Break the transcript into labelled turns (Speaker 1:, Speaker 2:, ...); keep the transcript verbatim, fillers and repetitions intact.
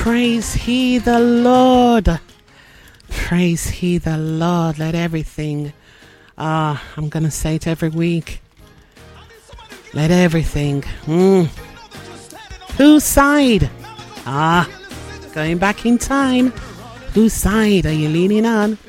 Speaker 1: Praise he the Lord. Praise he the Lord. Let everything, ah, I'm going to say it every week. Let everything. Mm. Whose side? Ah, going back in time. Whose side are you leaning on?